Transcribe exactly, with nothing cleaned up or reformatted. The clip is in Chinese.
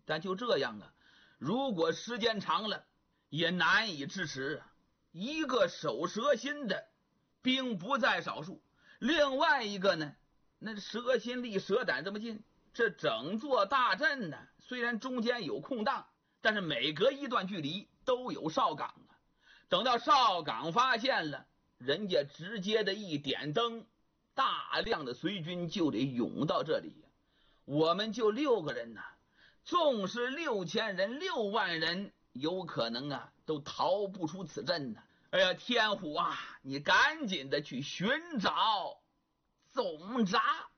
但就这样啊，如果时间长了，也难以支持啊。一个守蛇心的兵不在少数，另外一个呢，那蛇心离蛇胆这么近，这整座大阵呢，虽然中间有空档，但是每隔一段距离都有哨岗啊。等到哨岗发现了，人家直接的一点灯，大量的随军就得涌到这里。我们就六个人呐、啊，纵是六千人、六万人，有可能啊都逃不出此阵呢、啊。哎呀，天虎啊，你赶紧的去寻找总闸。